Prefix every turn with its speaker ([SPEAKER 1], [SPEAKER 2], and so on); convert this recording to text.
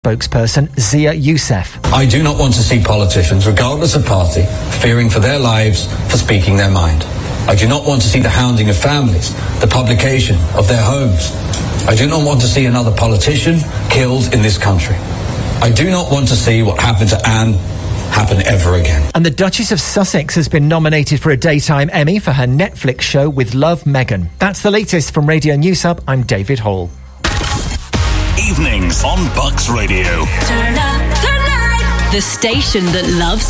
[SPEAKER 1] spokesperson Zia Youssef.
[SPEAKER 2] I do not want to see politicians, regardless of party, fearing for their lives for speaking their mind. I do not want to see the hounding of families, the publication of their homes. I do not want to see another politician killed in this country. I do not want to see what happened to Anne happen ever again.
[SPEAKER 1] And the Duchess of Sussex has been nominated for a Daytime Emmy for her Netflix show With Love, Meghan. That's the latest from Radio News Hub. I'm David Hall.
[SPEAKER 3] Evenings on Bucks Radio.
[SPEAKER 4] Turn up the night. The station that loves